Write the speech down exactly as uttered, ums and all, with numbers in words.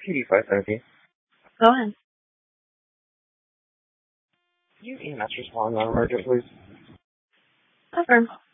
eighty-five therapy. Go ahead. Can you E M S respond on emergent, please? Affirm.